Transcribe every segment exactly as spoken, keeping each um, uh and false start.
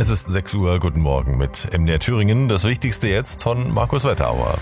Es ist sechs Uhr, guten Morgen mit M D R Thüringen. Das Wichtigste jetzt von Markus Wetterauer.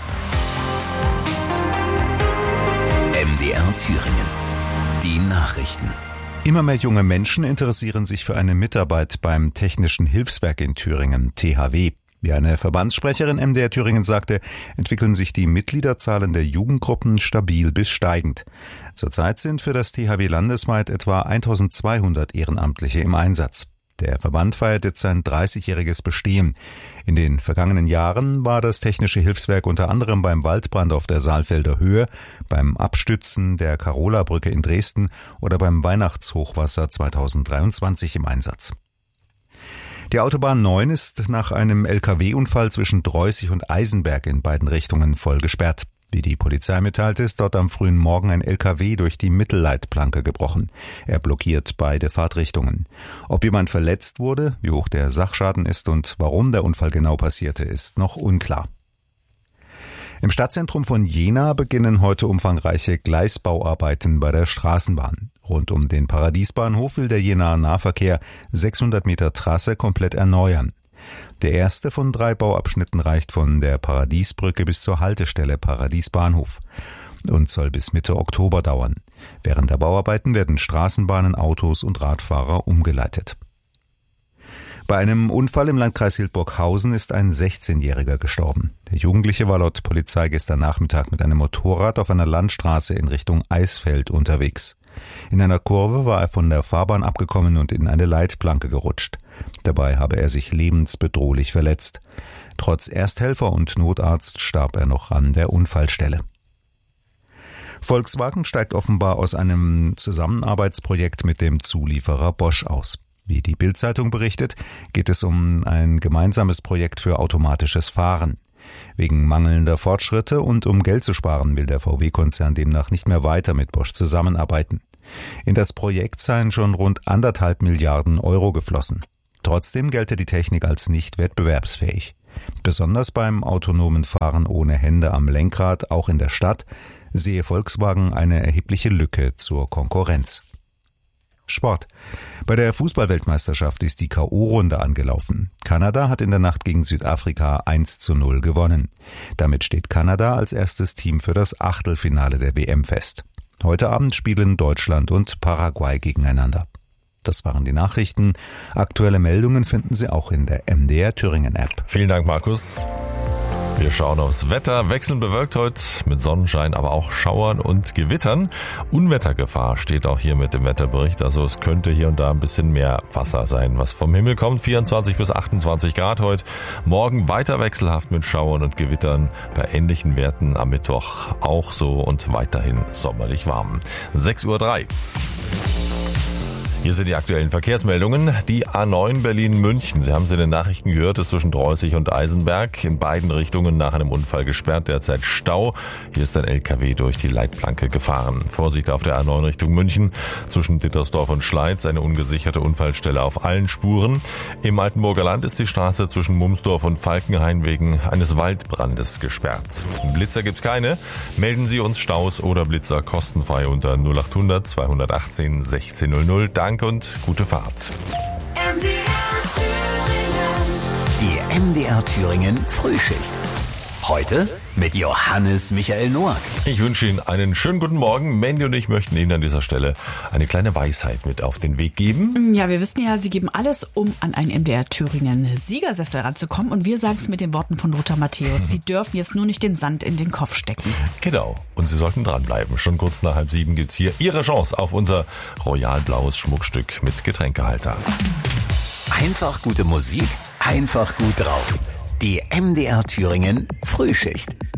M D R Thüringen. Die Nachrichten. Immer mehr junge Menschen interessieren sich für eine Mitarbeit beim Technischen Hilfswerk in Thüringen, T H W. Wie eine Verbandssprecherin M D R Thüringen sagte, entwickeln sich die Mitgliederzahlen der Jugendgruppen stabil bis steigend. Zurzeit sind für das T H W landesweit etwa eintausendzweihundert Ehrenamtliche im Einsatz. Der Verband feiert jetzt sein dreißigjähriges Bestehen. In den vergangenen Jahren war das Technische Hilfswerk unter anderem beim Waldbrand auf der Saalfelder Höhe, beim Abstützen der Carola-Brücke in Dresden oder beim Weihnachtshochwasser zweitausenddreiundzwanzig im Einsatz. Die Autobahn neun ist nach einem L K W-Unfall zwischen Dreußig und Eisenberg in beiden Richtungen voll gesperrt. Wie die Polizei mitteilte, ist dort am frühen Morgen ein L K W durch die Mittelleitplanke gebrochen. Er blockiert beide Fahrtrichtungen. Ob jemand verletzt wurde, wie hoch der Sachschaden ist und warum der Unfall genau passierte, ist noch unklar. Im Stadtzentrum von Jena beginnen heute umfangreiche Gleisbauarbeiten bei der Straßenbahn. Rund um den Paradiesbahnhof will der Jenaer Nahverkehr sechshundert Meter Trasse komplett erneuern. Der erste von drei Bauabschnitten reicht von der Paradiesbrücke bis zur Haltestelle Paradiesbahnhof und soll bis Mitte Oktober dauern. Während der Bauarbeiten werden Straßenbahnen, Autos und Radfahrer umgeleitet. Bei einem Unfall im Landkreis Hildburghausen ist ein sechzehnjähriger gestorben. Der Jugendliche war laut Polizei gestern Nachmittag mit einem Motorrad auf einer Landstraße in Richtung Eisfeld unterwegs. In einer Kurve war er von der Fahrbahn abgekommen und in eine Leitplanke gerutscht. Dabei habe er sich lebensbedrohlich verletzt. Trotz Ersthelfer und Notarzt starb er noch an der Unfallstelle. Volkswagen steigt offenbar aus einem Zusammenarbeitsprojekt mit dem Zulieferer Bosch aus. Wie die Bild-Zeitung berichtet, geht es um ein gemeinsames Projekt für automatisches Fahren. Wegen mangelnder Fortschritte und um Geld zu sparen, will der V W-Konzern demnach nicht mehr weiter mit Bosch zusammenarbeiten. In das Projekt seien schon rund anderthalb Milliarden Euro geflossen. Trotzdem gelte die Technik als nicht wettbewerbsfähig. Besonders beim autonomen Fahren ohne Hände am Lenkrad, auch in der Stadt, sehe Volkswagen eine erhebliche Lücke zur Konkurrenz. Sport. Bei der Fußballweltmeisterschaft ist die K O-Runde angelaufen. Kanada hat in der Nacht gegen Südafrika eins zu null gewonnen. Damit steht Kanada als erstes Team für das Achtelfinale der W M fest. Heute Abend spielen Deutschland und Paraguay gegeneinander. Das waren die Nachrichten. Aktuelle Meldungen finden Sie auch in der M D R Thüringen App. Vielen Dank, Markus. Wir schauen aufs Wetter. Wechselnd bewölkt heute mit Sonnenschein, aber auch Schauern und Gewittern. Unwettergefahr steht auch hier mit dem Wetterbericht. Also es könnte hier und da ein bisschen mehr Wasser sein, was vom Himmel kommt. vierundzwanzig bis achtundzwanzig Grad heute. Morgen weiter wechselhaft mit Schauern und Gewittern. Bei ähnlichen Werten am Mittwoch auch so und weiterhin sommerlich warm. sechs Uhr drei. Hier sind die aktuellen Verkehrsmeldungen. Die A neun Berlin-München. Sie haben es in den Nachrichten gehört, ist zwischen Dreußig und Eisenberg in beiden Richtungen nach einem Unfall gesperrt. Derzeit Stau. Hier ist ein L K W durch die Leitplanke gefahren. Vorsicht auf der A neun Richtung München. Zwischen Dittersdorf und Schleiz eine ungesicherte Unfallstelle auf allen Spuren. Im Altenburger Land ist die Straße zwischen Mumsdorf und Falkenhain wegen eines Waldbrandes gesperrt. Blitzer gibt's keine. Melden Sie uns Staus oder Blitzer kostenfrei unter null acht hundert zweihundertachtzehn sechzehn null null. Danke und gute Fahrt. M D R Thüringen. Die M D R Thüringen Frühschicht. Heute mit Johannes Michael Noack. Ich wünsche Ihnen einen schönen guten Morgen. Mandy und ich möchten Ihnen an dieser Stelle eine kleine Weisheit mit auf den Weg geben. Ja, wir wissen ja, Sie geben alles, um an einen M D R Thüringen Siegersessel ranzukommen. Und wir sagen es mit den Worten von Lothar Matthäus. Sie dürfen jetzt nur nicht den Sand in den Kopf stecken. Genau. Und Sie sollten dranbleiben. Schon kurz nach halb sieben gibt's hier Ihre Chance auf unser royalblaues Schmuckstück mit Getränkehalter. Einfach gute Musik, einfach gut drauf. Die M D R Thüringen Frühschicht.